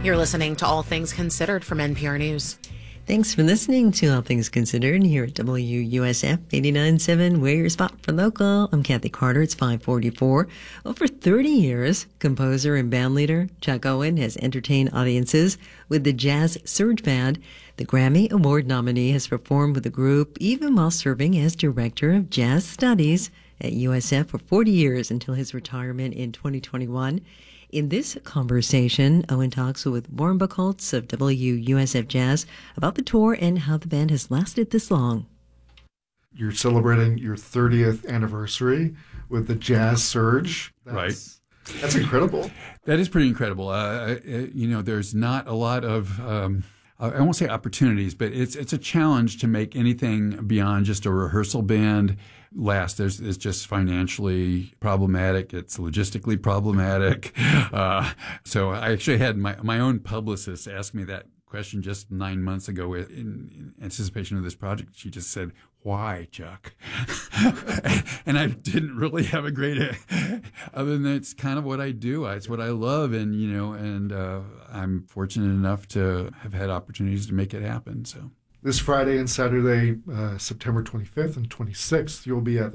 You're listening to All Things Considered from NPR News. Thanks for listening to All Things Considered here at WUSF 89.7. We're your spot for local. I'm Kathy Carter. It's 5:44. Over 30 years, composer and bandleader Chuck Owen has entertained audiences with the Jazz Surge Band. The Grammy Award nominee has performed with the group even while serving as Director of Jazz Studies at USF for 40 years until his retirement in 2021. In this conversation, Owen talks with Warren Buchholz of WUSF Jazz about the tour and how the band has lasted this long. You're celebrating your 30th anniversary with the Jazz Surge. Right. That's incredible. That is pretty incredible. There's not a lot of, I won't say opportunities, but it's a challenge to make anything beyond just a rehearsal band last. It's just financially problematic. It's logistically problematic. So I actually had my own publicist ask me that question just 9 months ago in anticipation of this project. She just said, "Why, Chuck?" And I didn't really have a great, other than it's kind of what I do. It's what I love. And I'm fortunate enough to have had opportunities to make it happen. So this Friday and Saturday, September 25th and 26th, you'll be at